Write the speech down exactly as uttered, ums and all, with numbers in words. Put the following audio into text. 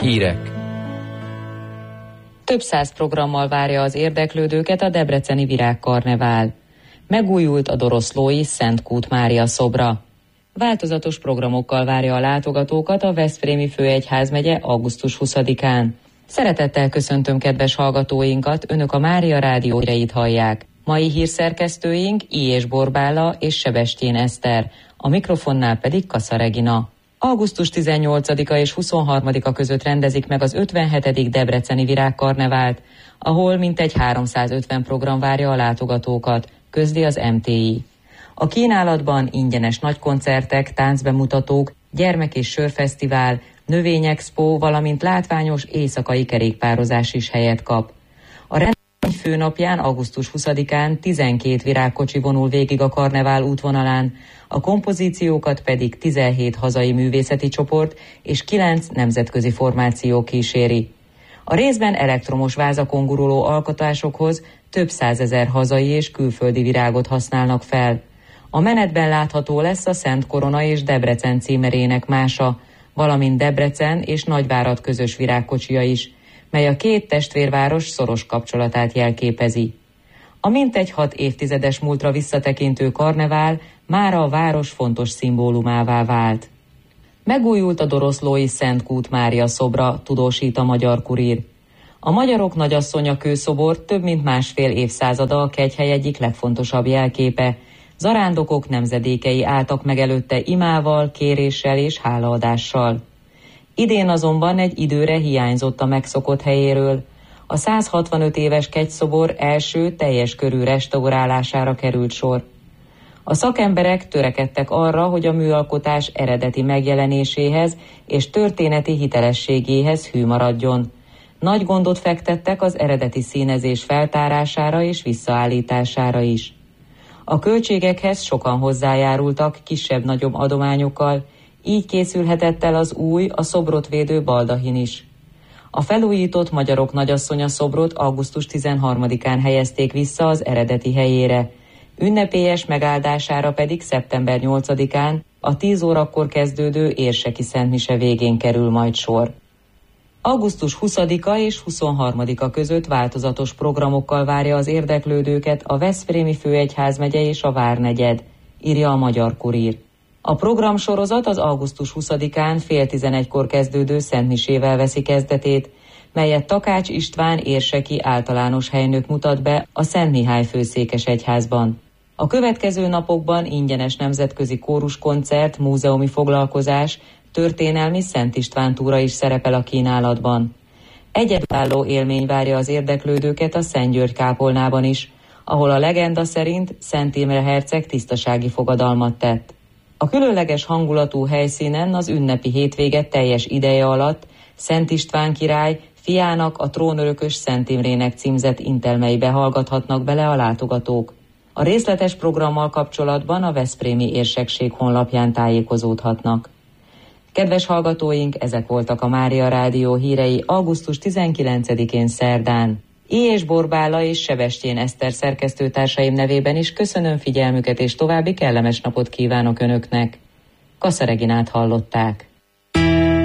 Hírek. Több száz programmal várja az érdeklődőket a debreceni virágkarnevál. Megújult a Doroszlói Szent Kút Mária szobra. Változatos programokkal várja a látogatókat a Veszprémi Főegyházmegye augusztus huszadikán. Szeretettel köszöntöm kedves hallgatóinkat, Önök a Mária Rádió híreit hallják. Mai hírszerkesztőink I. Borbála és Sebestyén Eszter, a mikrofonnál pedig Kassa Regina. augusztus tizennyolcadika és huszonharmadika között rendezik meg az ötvenhetedik debreceni virágkarnevált, ahol mintegy háromszázötven program várja a látogatókat, közli az em té i. A kínálatban ingyenes nagykoncertek, táncbemutatók, gyermek- és sörfesztivál, növényexpó, valamint látványos éjszakai kerékpározás is helyet kap. A rendezvény főnapján, augusztus huszadikán tizenkét virágkocsi vonul végig a karnevál útvonalán, a kompozíciókat pedig tizenhét hazai művészeti csoport és kilenc nemzetközi formáció kíséri. A részben elektromos vázakon guruló alkotásokhoz több százezer hazai és külföldi virágot használnak fel. A menetben látható lesz a Szent Korona és Debrecen címerének mása, valamint Debrecen és Nagyvárad közös virágkocsia is, mely a két testvérváros szoros kapcsolatát jelképezi. A mintegy hat évtizedes múltra visszatekintő karnevál mára a város fontos szimbólumává vált. Megújult a Doroszlói Szent Kút Mária szobra, tudósít a Magyar Kurír. A magyarok nagyasszonya kőszobor több mint másfél évszázada a Kegyhely egyik legfontosabb jelképe. Zarándokok nemzedékei álltak meg előtte imával, kéréssel és hálaadással. Idén azonban egy időre hiányzott a megszokott helyéről. A száz hatvanöt éves kegyszobor első teljes körű restaurálására került sor. A szakemberek törekedtek arra, hogy a műalkotás eredeti megjelenéséhez és történeti hitelességéhez hű maradjon. Nagy gondot fektettek az eredeti színezés feltárására és visszaállítására is. A költségekhez sokan hozzájárultak kisebb-nagyobb adományokkal, így készülhetett el az új, a szobrot védő baldahin is. A felújított Magyarok Nagyasszonya szobrot augusztus tizenharmadikán helyezték vissza az eredeti helyére. Ünnepélyes megáldására pedig szeptember nyolcadikán a tíz órakor kezdődő érseki szentmise végén kerül majd sor. augusztus huszadika és huszonharmadika között változatos programokkal várja az érdeklődőket a Veszprémi Főegyházmegye és a Várnegyed, írja a Magyar Kurír. A programsorozat az augusztus huszadikán fél tizenegykor kezdődő szentmisével veszi kezdetét, melyet Takács István érseki általános helynök mutat be a Szent Mihály főszékes egyházban. A következő napokban ingyenes nemzetközi kóruskoncert, múzeumi foglalkozás, történelmi Szent István túra is szerepel a kínálatban. Egyedülálló élmény várja az érdeklődőket a Szent György kápolnában is, ahol a legenda szerint Szent Imre herceg tisztasági fogadalmat tett. A különleges hangulatú helyszínen az ünnepi hétvége teljes ideje alatt Szent István király fiának, a trónörökös Szent Imrének címzett intelmeibe hallgathatnak bele a látogatók. A részletes programmal kapcsolatban a Veszprémi Érsekség honlapján tájékozódhatnak. Kedves hallgatóink, ezek voltak a Mária Rádió hírei augusztus tizenkilencedikén szerdán. I. Borbála és Sebestyén Eszter szerkesztőtársaim nevében is köszönöm figyelmüket és további kellemes napot kívánok Önöknek. Kassa Reginát hallották.